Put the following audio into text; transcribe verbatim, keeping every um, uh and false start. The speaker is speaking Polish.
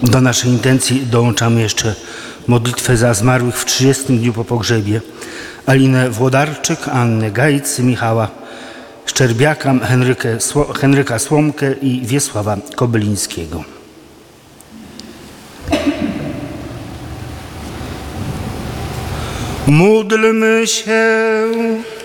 Do naszej intencji dołączamy jeszcze modlitwę za zmarłych w trzydziestym dniu po pogrzebie. Alinę Włodarczyk, Annę Gajc, Michała Szczerbiaka, Henrykę, Henryka Słomkę i Wiesława Kobylińskiego. Módlmy się.